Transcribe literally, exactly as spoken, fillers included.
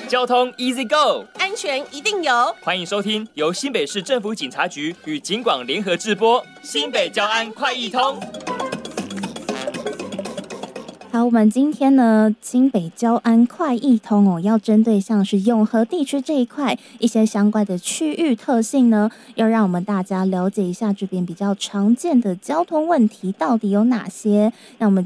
交通 Easy Go， 安全一定有。 欢迎收听由新北市政府警察局与警广联合制播新北交安快易通。 好，我们今天呢，新北交安快易通哦，要针对像是永和地区这一块一些相关的区域特性呢，要让我们大家了解一下这边比较常见的交通问题到底有哪些。那我们